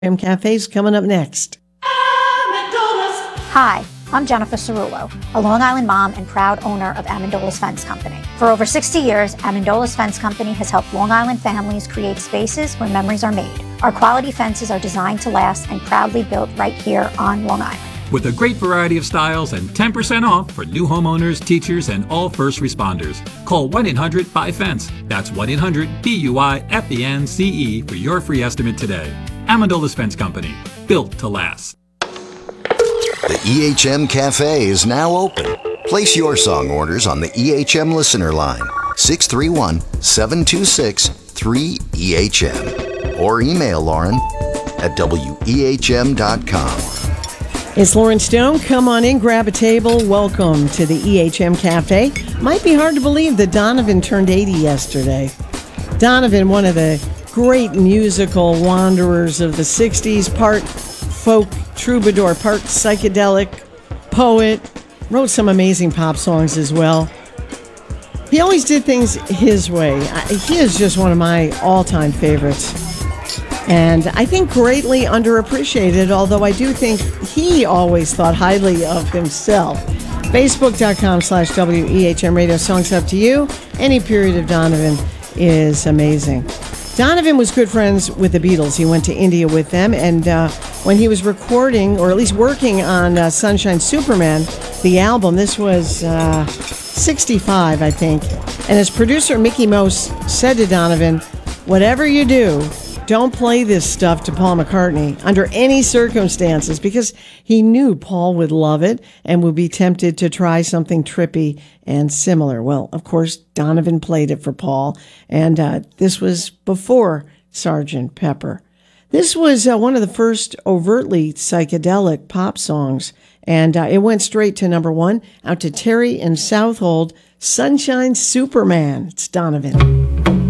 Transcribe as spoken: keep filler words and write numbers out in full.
M Cafe's coming up next. Hi, I'm Jennifer Cerullo, a Long Island mom and proud owner of Amendolas Fence Company. For over sixty years, Amendolas Fence Company has helped Long Island families create spaces where memories are made. Our quality fences are designed to last and proudly built right here on Long Island. With a great variety of styles and ten percent off for new homeowners, teachers, and all first responders. Call one eight hundred buy fence. That's one eight hundred B U I F E N C E for your free estimate today. Amendolas Fence Company, built to last. The E H M Cafe is now open. Place your song orders on the E H M listener line, six three one, seven two six, three E H M, or email Lauren at W E H M dot com. It's Lauren Stone. Come on in, grab a table. Welcome to the E H M Cafe. Might be hard to believe that Donovan turned eighty yesterday. Donovan, one of the great musical wanderers of the sixties, part folk troubadour, part psychedelic poet, wrote some amazing pop songs as well. He always did things his way. He is just one of my all-time favorites. And I think greatly underappreciated, although I do think he always thought highly of himself. Facebook.com slash WEHM Radio. Songs up to you. Any period of Donovan is amazing. Donovan was good friends with the Beatles. He went to India with them, and uh, when he was recording, or at least working on uh, Sunshine Superman, the album, this was uh, sixty-five, I think, and his producer, Mickey Most, said to Donovan, whatever you do, don't play this stuff to Paul McCartney under any circumstances, because he knew Paul would love it and would be tempted to try something trippy and similar. Well, of course, Donovan played it for Paul, and uh, this was before Sergeant Pepper. This was uh, one of the first overtly psychedelic pop songs, and uh, it went straight to number one, out to Terry and Southold, Sunshine Superman. It's Donovan.